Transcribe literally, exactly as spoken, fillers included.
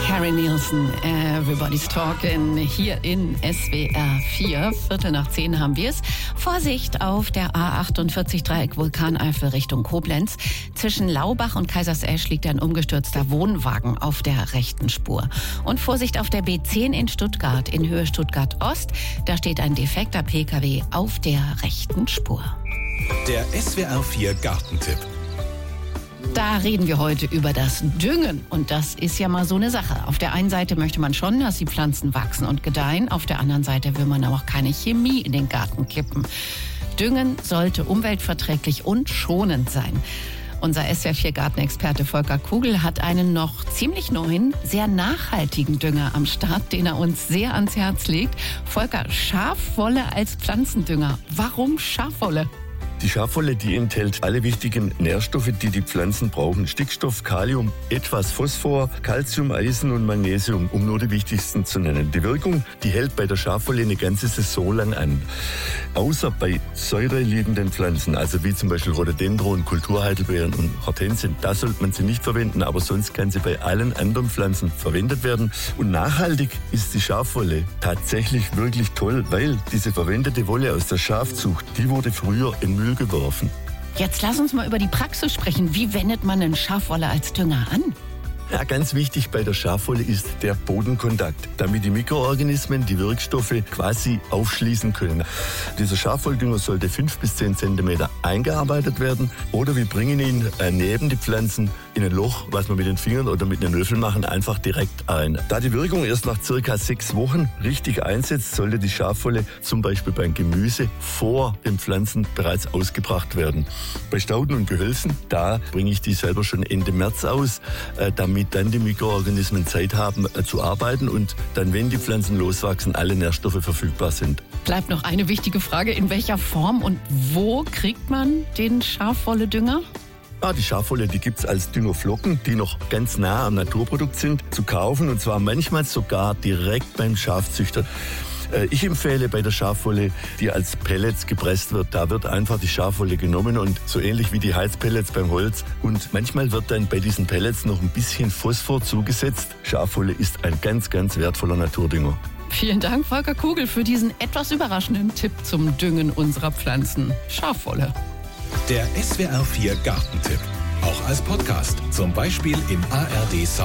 Harry Nilsson, Everybody's Talking, hier in S W R vier. Viertel nach zehn haben wir es. Vorsicht auf der A achtundvierzig Dreieck Vulkaneifel Richtung Koblenz. Zwischen Laubach und Kaisersesch liegt ein umgestürzter Wohnwagen auf der rechten Spur. Und Vorsicht auf der B zehn in Stuttgart, in Höhe Stuttgart Ost. Da steht ein defekter P K W auf der rechten Spur. Der S W R vier Gartentipp. Da reden wir heute über das Düngen. Und das ist ja mal so eine Sache. Auf der einen Seite möchte man schon, dass die Pflanzen wachsen und gedeihen. Auf der anderen Seite will man aber auch keine Chemie in den Garten kippen. Düngen sollte umweltverträglich und schonend sein. Unser S W R vier Gartenexperte Volker Kugel hat einen noch ziemlich neuen, sehr nachhaltigen Dünger am Start, den er uns sehr ans Herz legt. Volker, Schafwolle als Pflanzendünger. Warum Schafwolle? Die Schafwolle, die enthält alle wichtigen Nährstoffe, die die Pflanzen brauchen. Stickstoff, Kalium, etwas Phosphor, Calcium, Eisen und Magnesium, um nur die wichtigsten zu nennen. Die Wirkung, die hält bei der Schafwolle eine ganze Saison lang an. Außer bei säureliebenden Pflanzen, also wie zum Beispiel Rhododendron, Kulturheidelbeeren und Hortensien, da sollte man sie nicht verwenden, aber sonst kann sie bei allen anderen Pflanzen verwendet werden. Und nachhaltig ist die Schafwolle tatsächlich wirklich toll, weil diese verwendete Wolle aus der Schafzucht, die wurde früher in Müll geworfen. Jetzt lass uns mal über die Praxis sprechen. Wie wendet man denn Schafwolle als Dünger an? Ja, ganz wichtig bei der Schafwolle ist der Bodenkontakt, damit die Mikroorganismen die Wirkstoffe quasi aufschließen können. Dieser Schafwolldünger sollte fünf bis zehn Zentimeter eingearbeitet werden oder wir bringen ihn äh, neben die Pflanzen in ein Loch, was wir mit den Fingern oder mit einem Löffel machen, einfach direkt ein. Da die Wirkung erst nach circa sechs Wochen richtig einsetzt, sollte die Schafwolle zum Beispiel beim Gemüse vor den Pflanzen bereits ausgebracht werden. Bei Stauden und Gehölzen, da bringe ich die selber schon Ende März aus, äh, damit damit dann die Mikroorganismen Zeit haben äh, zu arbeiten und dann, wenn die Pflanzen loswachsen, alle Nährstoffe verfügbar sind. Bleibt noch eine wichtige Frage. In welcher Form und wo kriegt man den Schafwolle-Dünger? Ah, die Schafwolle, die gibt's als Düngerflocken, die noch ganz nah am Naturprodukt sind, zu kaufen und zwar manchmal sogar direkt beim Schafzüchter. Ich empfehle bei der Schafwolle, die als Pellets gepresst wird, da wird einfach die Schafwolle genommen und so ähnlich wie die Heizpellets beim Holz. Und manchmal wird dann bei diesen Pellets noch ein bisschen Phosphor zugesetzt. Schafwolle ist ein ganz, ganz wertvoller Naturdünger. Vielen Dank, Volker Kugel, für diesen etwas überraschenden Tipp zum Düngen unserer Pflanzen. Schafwolle. Der S W R vier Gartentipp. Auch als Podcast, zum Beispiel im A R D Sound.